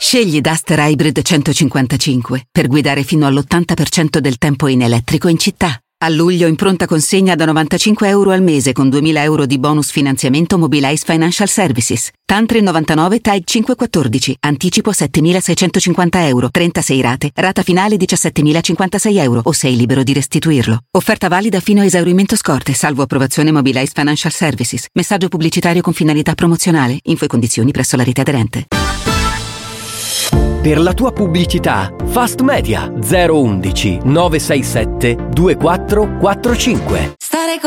Scegli Duster Hybrid 155 per guidare fino all'80% del tempo in elettrico in città. A luglio in pronta consegna da €95 al mese con 2.000 euro di bonus finanziamento Mobilize Financial Services. Tantri 99 TAG 514, anticipo €7.650, 36 rate, rata finale €17.056 o sei libero di restituirlo. Offerta valida fino a esaurimento scorte, salvo approvazione Mobilize Financial Services. Messaggio pubblicitario con finalità promozionale. Info e condizioni presso la rete aderente. Per la tua pubblicità, Fast Media 011 967 2445. Stare